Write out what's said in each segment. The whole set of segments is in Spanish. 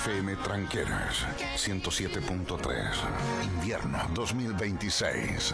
FM Tranqueras 107.3. Invierno 2026.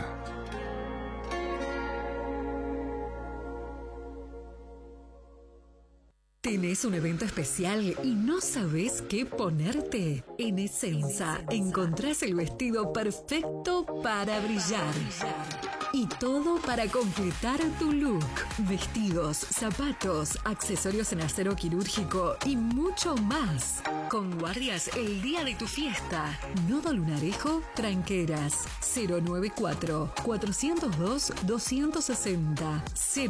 ¿Tenés un evento especial y no sabés qué ponerte? En Essenza encontrás el vestido perfecto para brillar. Y todo para completar tu look. Vestidos, zapatos, accesorios en acero quirúrgico y mucho más. Con guardias el día de tu fiesta. Nodo Lunarejo, Tranqueras. 094-402-260.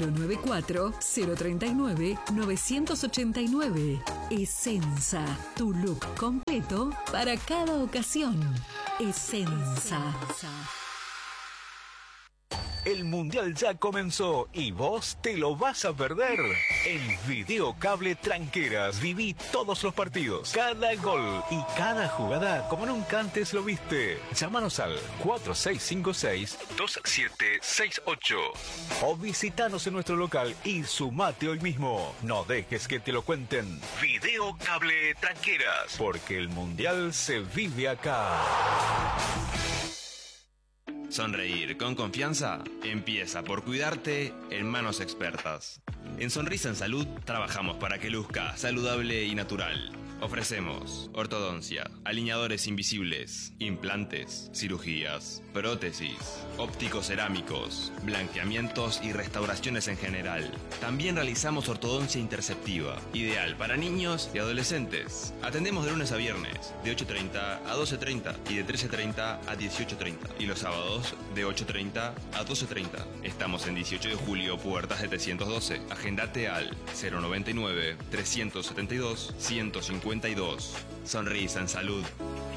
094-039-989. Essenza, tu look completo para cada ocasión. Essenza. El Mundial ya comenzó y vos te lo vas a perder. En Videocable Tranqueras viví todos los partidos, cada gol y cada jugada como nunca antes lo viste. Llámanos al 4656-2768 o visitanos en nuestro local y sumate hoy mismo. No dejes que te lo cuenten. Videocable Tranqueras, porque el Mundial se vive acá. Sonreír con confianza empieza por cuidarte en manos expertas. En Sonrisa en Salud trabajamos para que luzca saludable y natural. Ofrecemos ortodoncia, alineadores invisibles, implantes, cirugías, prótesis, ópticos cerámicos, blanqueamientos y restauraciones en general. También realizamos ortodoncia interceptiva, ideal para niños y adolescentes. Atendemos de lunes a viernes, de 8:30 a 12:30 y de 13:30 a 18:30. Y los sábados, de 8:30 a 12:30. Estamos en 18 de julio, puerta 712. Agendate al 099-372-152. Sonrisa en Salud.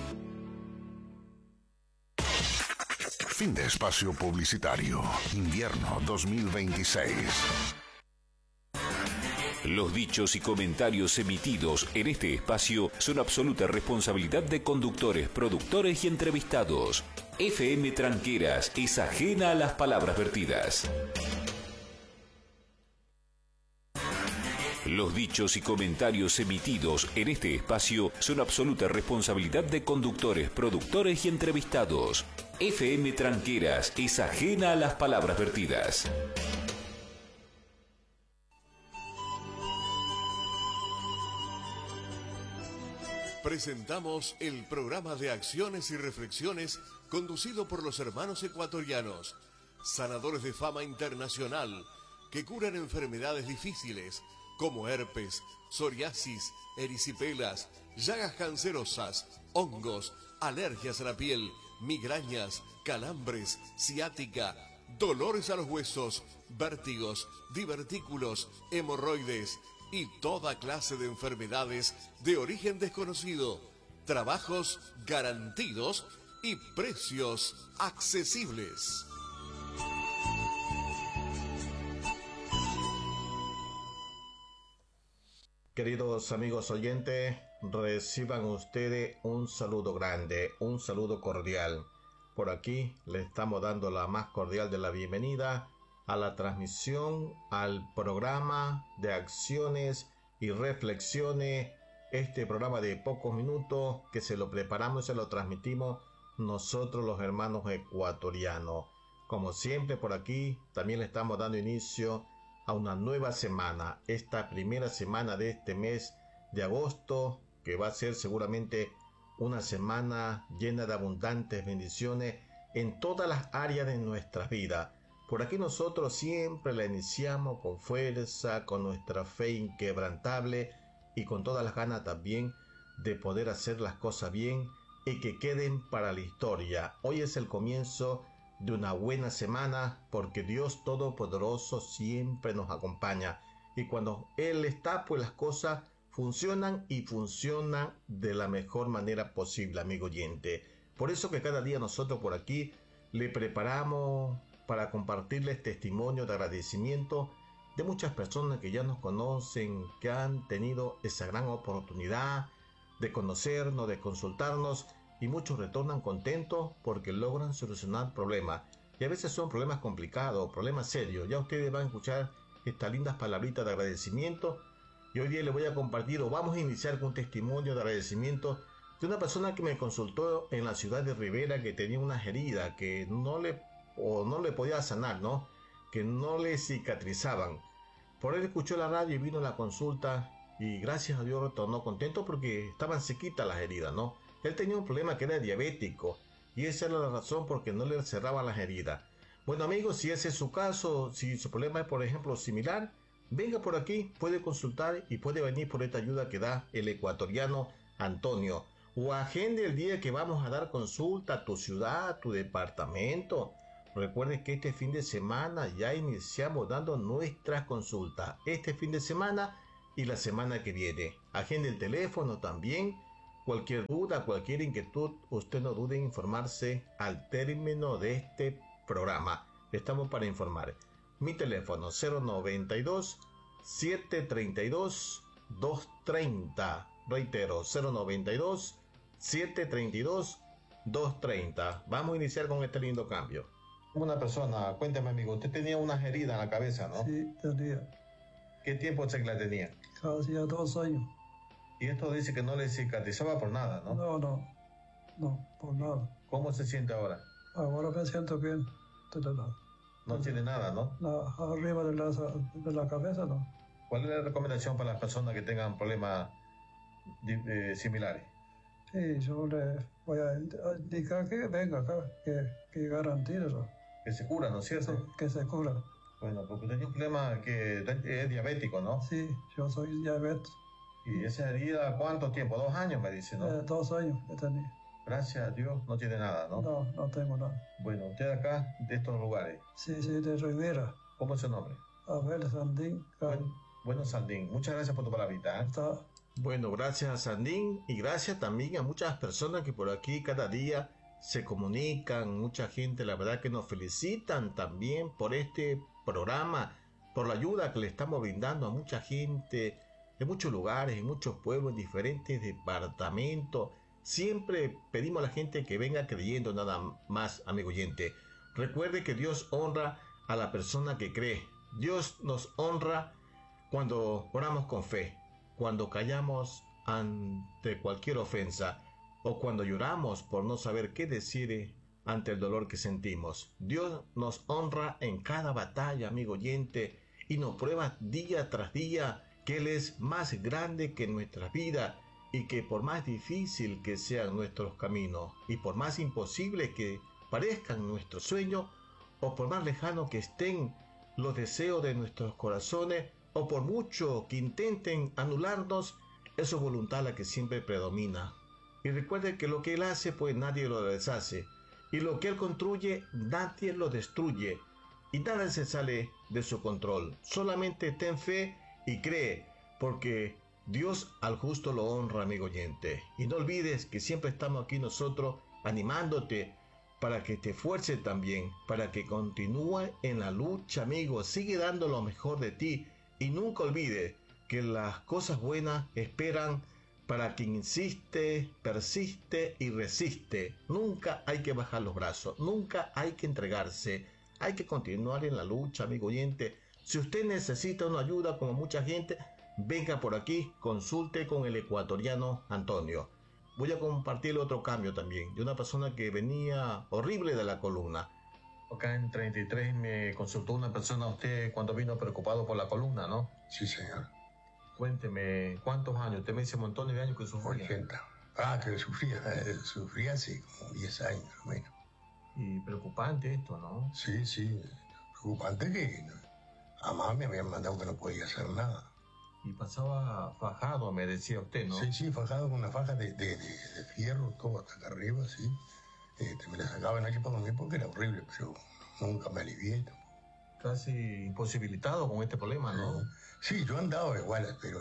Fin de espacio publicitario. Invierno 2026. Los dichos y comentarios emitidos en este espacio son absoluta responsabilidad de conductores, productores y entrevistados. FM Tranqueras es ajena a las palabras vertidas. Los dichos y comentarios emitidos en este espacio son absoluta responsabilidad de conductores, productores y entrevistados. FM Tranqueras es ajena a las palabras vertidas. Presentamos el programa de acciones y reflexiones conducido por los hermanos ecuatorianos, sanadores de fama internacional, que curan enfermedades difíciles como herpes, psoriasis, erisipelas, llagas cancerosas, hongos, alergias a la piel, migrañas, calambres, ciática, dolores a los huesos, vértigos, divertículos, hemorroides y toda clase de enfermedades de origen desconocido. Trabajos garantidos y precios accesibles. Queridos amigos oyentes, reciban ustedes un saludo grande, un saludo cordial. Por aquí le estamos dando la más cordial de la bienvenida a la transmisión, al programa de acciones y reflexiones, este programa de pocos minutos que se lo preparamos y se lo transmitimos nosotros los hermanos ecuatorianos. Como siempre por aquí también le estamos dando inicio a una nueva semana, esta primera semana de este mes de agosto, que va a ser seguramente una semana llena de abundantes bendiciones en todas las áreas de nuestras vidas. Por aquí nosotros siempre la iniciamos con fuerza, con nuestra fe inquebrantable y con todas las ganas también de poder hacer las cosas bien y que queden para la historia. Hoy es el comienzo de una buena semana porque Dios Todopoderoso siempre nos acompaña y cuando Él está, pues las cosas funcionan y funcionan de la mejor manera posible, amigo oyente. Por eso que cada día nosotros por aquí le preparamos para compartirles testimonio de agradecimiento de muchas personas que ya nos conocen, que han tenido esa gran oportunidad de conocernos, de consultarnos, y muchos retornan contentos porque logran solucionar problemas. Y a veces son problemas complicados, problemas serios. Ya ustedes van a escuchar estas lindas palabritas de agradecimiento Y hoy día le voy a compartir, o vamos a iniciar con un testimonio de agradecimiento de una persona que me consultó en la ciudad de Rivera, que tenía unas heridas que no le podía sanar, ¿no? Que no le cicatrizaban. Por él escuchó la radio y vino a la consulta, y gracias a Dios retornó contento porque estaban sequitas las heridas, ¿no? Él tenía un problema que era diabético, y esa era la razón por que no le cerraban las heridas. Bueno, amigos, si ese es su caso, si su problema es, por ejemplo, similar, venga por aquí, puede consultar y puede venir por esta ayuda que da el ecuatoriano Antonio. O agende el día que vamos a dar consulta a tu ciudad, a tu departamento. Recuerde que este fin de semana ya iniciamos dando nuestras consultas. Este fin de semana y la semana que viene. Agende el teléfono también. Cualquier duda, cualquier inquietud, usted no dude en informarse al término de este programa. Estamos para informar. Mi teléfono 092 732 230. Reitero, 092 732 230. Vamos a iniciar con este lindo cambio. Una persona, cuénteme, amigo, usted tenía unas heridas en la cabeza, ¿no? Sí, tenía. ¿Qué tiempo se la tenía? Casi a 2 años. Y esto dice que no le cicatrizaba por nada, ¿no? No, por nada. ¿Cómo se siente ahora? Ahora me siento bien. No tiene nada, ¿no? Arriba de la cabeza, no. ¿Cuál es la recomendación para las personas que tengan problemas similares? Sí, yo le voy a indicar que venga acá, que garantice eso. Que se cura, ¿no es cierto? Sí, que se cura. Bueno, porque tenía un problema que es diabético, ¿no? Sí, yo soy diabético. ¿Y esa herida cuánto tiempo? 2 años, me dice, ¿no? 2 años que tenía. Gracias a Dios, no tiene nada, ¿no? No tengo nada. Bueno, usted acá, de estos lugares. Sí, de Rivera. ¿Cómo es su nombre? Abel Sandín. Bueno, Sandín, muchas gracias por tu palabrita, ¿eh? Bueno, gracias a Sandín y gracias también a muchas personas que por aquí cada día se comunican, mucha gente, la verdad que nos felicitan también por este programa, por la ayuda que le estamos brindando a mucha gente de muchos lugares, en muchos pueblos, en diferentes departamentos. Siempre pedimos a la gente que venga creyendo nada más, amigo oyente. Recuerde que Dios honra a la persona que cree. Dios nos honra cuando oramos con fe, cuando callamos ante cualquier ofensa o cuando lloramos por no saber qué decir ante el dolor que sentimos. Dios nos honra en cada batalla, amigo oyente, y nos prueba día tras día que Él es más grande que nuestra vida y que por más difícil que sean nuestros caminos y por más imposible que parezcan nuestros sueños o por más lejano que estén los deseos de nuestros corazones o por mucho que intenten anularnos, es su voluntad la que siempre predomina. Y recuerde que lo que Él hace, pues nadie lo deshace. Y lo que Él construye, nadie lo destruye. Y nada se sale de su control. Solamente ten fe y cree, porque Dios al justo lo honra, amigo oyente. Y no olvides que siempre estamos aquí nosotros animándote para que te esfuerces también, para que continúe en la lucha, amigo. Sigue dando lo mejor de ti. Y nunca olvides que las cosas buenas esperan para quien insiste, persiste y resiste. Nunca hay que bajar los brazos, nunca hay que entregarse. Hay que continuar en la lucha, amigo oyente. Si usted necesita una ayuda como mucha gente, venga por aquí, consulte con el ecuatoriano Antonio. Voy a compartir otro cambio también, de una persona que venía horrible de la columna. Acá en 33 me consultó una persona a usted cuando vino preocupado por la columna, ¿no? Sí, señor. Cuénteme, ¿cuántos años? Usted me dice un montón de años que sufría. 80. Que sufría así, como 10 años, menos. Y preocupante esto, ¿no? Sí, preocupante que además me habían mandado que no podía hacer nada. Y pasaba fajado, me decía usted, ¿no? Sí, fajado con una faja de fierro, todo hasta acá arriba, sí. Me la sacaba de noche para dormir porque era horrible, pero nunca me alivié. Casi imposibilitado con este problema, ¿no? Sí, yo andaba igual, pero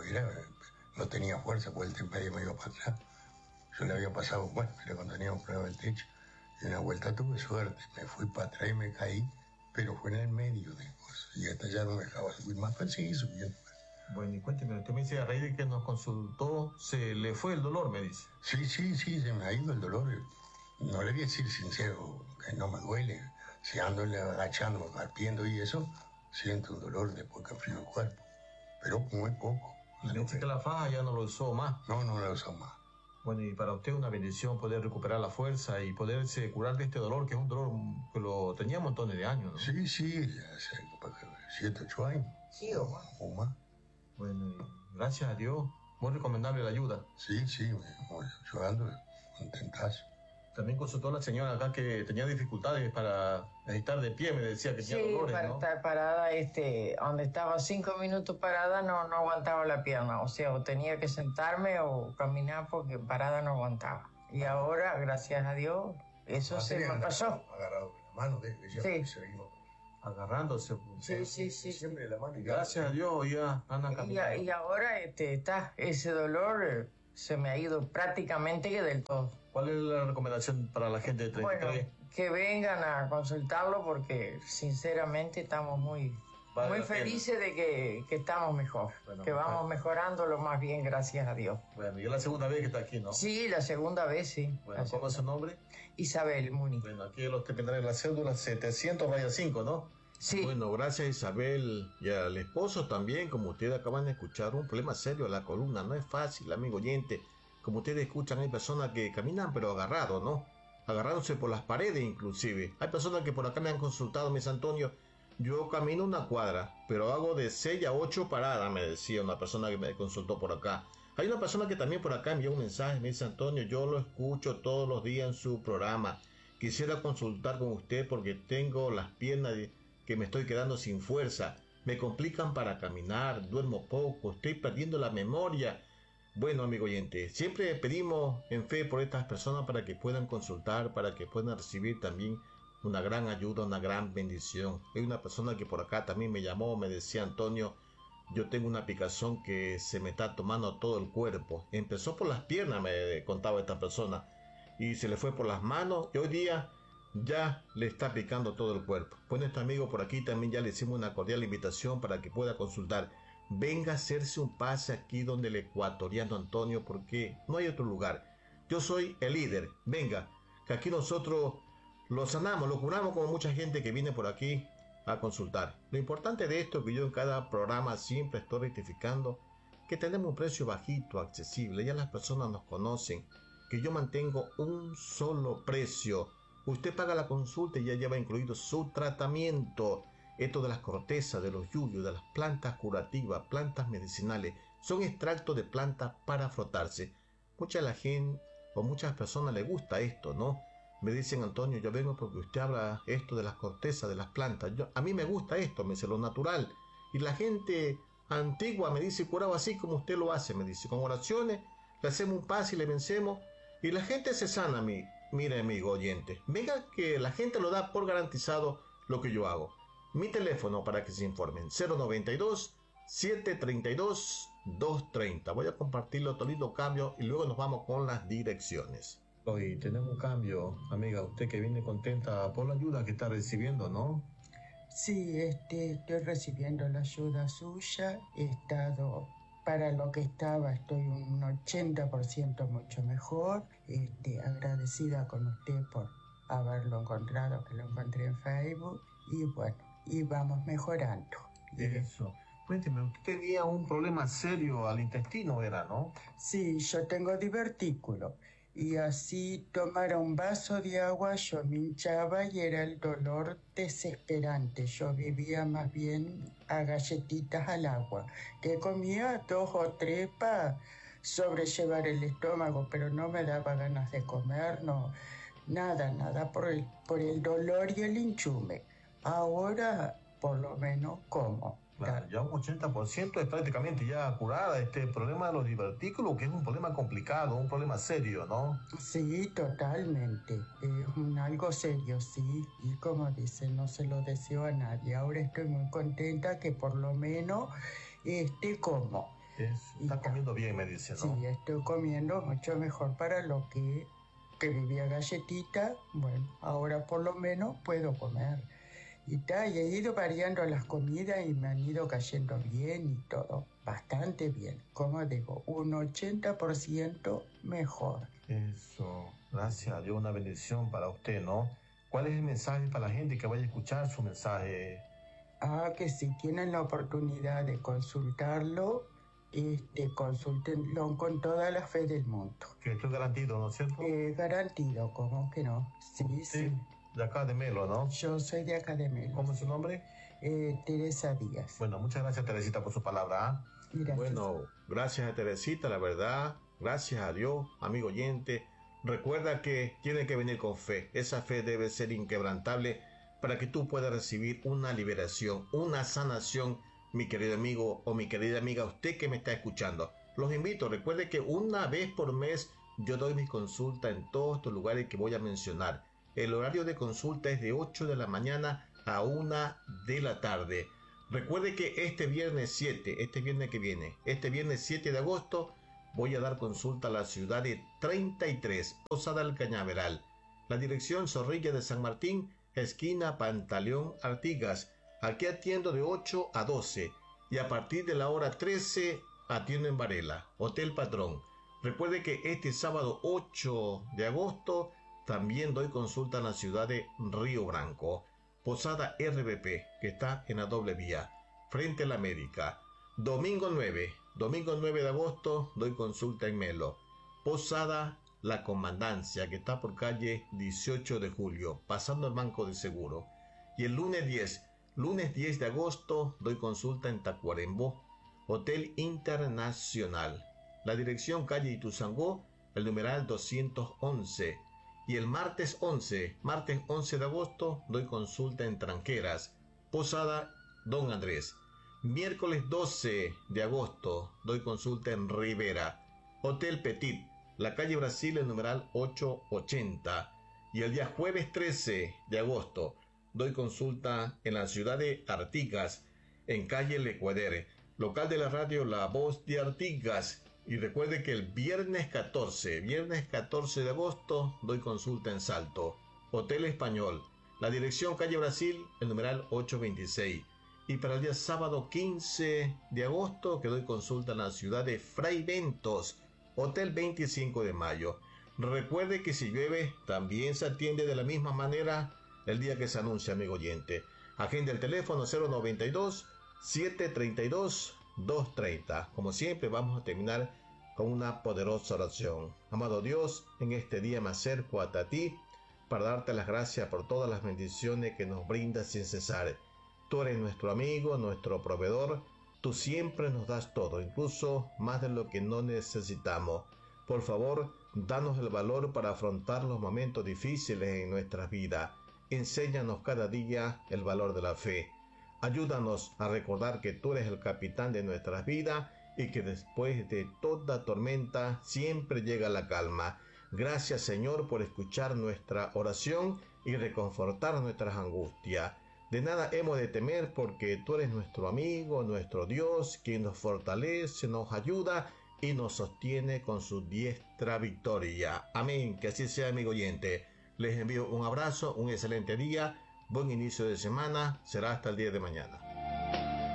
no tenía fuerza porque el temperio me iba para atrás. Yo le había pasado, era cuando tenía un problema del techo. Y en la vuelta tuve suerte, me fui para atrás y me caí, pero fue en el medio de cosas. Y hasta ya no me dejaba subir más, pero seguí subiendo. Bueno, y cuénteme, usted me dice, a raíz de que nos consultó, se le fue el dolor, me dice. Sí, se me ha ido el dolor. No le voy a decir sincero que no me duele. Si ando agachando, carpiendo y eso, siento un dolor después que enfrío el cuerpo. Pero muy poco. Y me dice que la faja ya no lo usó más. No la usó más. Bueno, y para usted una bendición poder recuperar la fuerza y poderse curar de este dolor, que es un dolor que lo tenía montones de años, ¿no? Sí, hace 7, 8 años. Sí, o más. O más. Bueno, y gracias a Dios, muy recomendable la ayuda. Sí, yo ando contentazo. También consultó la señora acá que tenía dificultades para estar de pie, me decía que tenía dolores, para ¿no? estar parada, donde estaba 5 minutos parada no aguantaba la pierna, o sea, o tenía que sentarme o caminar porque parada no aguantaba. Y ahora, gracias a Dios, eso se me pasó. Agarrado la mano de ella, sí. Seguimos agarrándose. Sí. Siempre de la mano. Y gracias a Dios ya andan caminando. Y ahora está ese dolor se me ha ido prácticamente del todo. ¿Cuál es la recomendación para la gente de 33? Bueno, que vengan a consultarlo porque sinceramente estamos muy felices de que estamos mejor, bueno, que vamos mejorando lo más bien, gracias a Dios. Bueno, y es la segunda vez que está aquí, ¿no? Sí, la segunda vez, sí. Bueno, ¿cómo es su nombre? Isabel Muni. Bueno, aquí los que tendrán la cédula 700-5, ¿no? Sí. Bueno, gracias Isabel y al esposo también, como ustedes acaban de escuchar, un problema serio de la columna, no es fácil, amigo oyente. Como ustedes escuchan, hay personas que caminan pero agarrados, ¿no? Agarrándose por las paredes inclusive. Hay personas que por acá me han consultado, me dice Antonio, yo camino una cuadra, pero hago de 6 a 8 paradas, me decía una persona que me consultó por acá. Hay una persona que también por acá envió un mensaje, me dice Antonio, yo lo escucho todos los días en su programa. Quisiera consultar con usted porque tengo las piernas que me estoy quedando sin fuerza. Me complican para caminar, duermo poco, estoy perdiendo la memoria. Bueno, amigo oyente, siempre pedimos en fe por estas personas para que puedan consultar, para que puedan recibir también una gran ayuda, una gran bendición. Hay una persona que por acá también me llamó, me decía Antonio, yo tengo una picazón que se me está tomando todo el cuerpo. Empezó por las piernas, me contaba esta persona, y se le fue por las manos, y hoy día ya le está picando todo el cuerpo. Bueno, este amigo por aquí también ya le hicimos una cordial invitación para que pueda consultar. Venga a hacerse un pase aquí donde el ecuatoriano Antonio, porque no hay otro lugar. Yo soy el líder. Venga, que aquí nosotros lo sanamos, lo curamos como mucha gente que viene por aquí a consultar. Lo importante de esto es que yo en cada programa siempre estoy rectificando que tenemos un precio bajito, accesible. Ya las personas nos conocen, que yo mantengo un solo precio. Usted paga la consulta y ya lleva incluido su tratamiento. Esto de las cortezas, de los yuyos, de las plantas curativas, plantas medicinales, son extractos de plantas para frotarse. Mucha la gente o muchas personas les gusta esto, ¿no? Me dicen, Antonio, yo vengo porque usted habla esto de las cortezas, de las plantas. A mí me gusta esto, me dice, lo natural. Y la gente antigua me dice, curado así como usted lo hace, me dice, con oraciones, le hacemos un pase y le vencemos. Y la gente se sana a mí. Mire, amigo oyente, venga que la gente lo da por garantizado lo que yo hago. Mi teléfono para que se informen, 092-732-230. Voy a compartirlo, todito cambio y luego nos vamos con las direcciones. Hoy tenemos un cambio, amiga, usted que viene contenta por la ayuda que está recibiendo, ¿no? Sí, estoy recibiendo la ayuda suya, he estado, para lo que estaba, estoy un 80% mucho mejor, agradecida con usted por haberlo encontrado, que lo encontré en Facebook, y bueno, y vamos mejorando. Eso. Cuénteme, usted tenía un problema serio al intestino, ¿era, no? Sí, yo tengo divertículo. Y así tomar un vaso de agua yo me hinchaba y era el dolor desesperante. Yo vivía más bien a galletitas al agua, que comía 2 o 3 para sobrellevar el estómago, pero no me daba ganas de comer, no, nada, por el dolor y el hinchume. Ahora, por lo menos, como. Claro, ya un 80% es prácticamente ya curada este problema de los divertículos, que es un problema complicado, un problema serio, ¿no? Sí, totalmente. Es algo serio, sí. Y como dicen, no se lo deseo a nadie. Ahora estoy muy contenta que por lo menos como. Está comiendo bien, me dice, ¿no? Sí, estoy comiendo mucho mejor para lo que vivía galletita. Bueno, ahora por lo menos puedo comer. Y he ido variando las comidas y me han ido cayendo bien y todo, bastante bien. Como digo, un 80% mejor. Eso, gracias a Dios, una bendición para usted, ¿no? ¿Cuál es el mensaje para la gente que vaya a escuchar su mensaje? Que si tienen la oportunidad de consultarlo, consúltenlo con toda la fe del mundo. Que esto es garantido, ¿no es cierto? Garantido, ¿cómo que no? Sí. De acá de Melo, ¿no? Yo soy de acá de Melo. ¿Cómo es su nombre? Teresa Díaz. Bueno, muchas gracias, Teresita, por su palabra. Gracias. Bueno, gracias a Teresita, la verdad. Gracias a Dios, amigo oyente. Recuerda que tiene que venir con fe. Esa fe debe ser inquebrantable para que tú puedas recibir una liberación, una sanación, mi querido amigo o mi querida amiga, usted que me está escuchando. Los invito, recuerde que una vez por mes yo doy mis consultas en todos estos lugares que voy a mencionar. El horario de consulta es de 8 de la mañana a 1 de la tarde. Recuerde que este viernes 7 de agosto, voy a dar consulta a la ciudad de 33, Posada del Cañaveral. La dirección Zorrilla de San Martín, esquina Pantaleón Artigas. Aquí atiendo de 8 a 12 y a partir de la hora 13 atiendo en Varela, Hotel Patrón. Recuerde que este sábado 8 de agosto también doy consulta en la ciudad de Río Branco. Posada RBP, que está en la doble vía, frente a la América. Domingo 9 de agosto doy consulta en Melo. Posada La Comandancia, que está por calle 18 de julio, pasando el Banco de Seguro. Y el lunes 10 de agosto doy consulta en Tacuarembó, Hotel Internacional. La dirección calle Ituzangó, el numeral 211. Y el martes 11 de agosto, doy consulta en Tranqueras, Posada Don Andrés. Miércoles 12 de agosto, doy consulta en Rivera, Hotel Petit, la calle Brasil, el numeral 880. Y el día jueves 13 de agosto, doy consulta en la ciudad de Artigas, en calle Lecuadere, local de la radio La Voz de Artigas. Y recuerde que el viernes 14 de agosto, doy consulta en Salto, Hotel Español, la dirección calle Brasil, el numeral 826. Y para el día sábado 15 de agosto, que doy consulta en la ciudad de Fray Bentos, Hotel 25 de Mayo. Recuerde que si llueve, también se atiende de la misma manera el día que se anuncia, amigo oyente. Agenda el teléfono 092-732-230. Como siempre, vamos a terminar con una poderosa oración. Amado Dios, en este día me acerco a ti para darte las gracias por todas las bendiciones que nos brindas sin cesar. Tú eres nuestro amigo, nuestro proveedor. Tú siempre nos das todo, incluso más de lo que no necesitamos. Por favor, danos el valor para afrontar los momentos difíciles en nuestras vidas. Enséñanos cada día el valor de la fe. Ayúdanos a recordar que tú eres el capitán de nuestras vidas y que después de toda tormenta siempre llega la calma. Gracias, Señor, por escuchar nuestra oración y reconfortar nuestras angustias. De nada hemos de temer porque tú eres nuestro amigo, nuestro Dios, quien nos fortalece, nos ayuda y nos sostiene con su diestra victoria. Amén. Que así sea, amigo oyente. Les envío un abrazo, un excelente día, buen inicio de semana. Será hasta el día de mañana.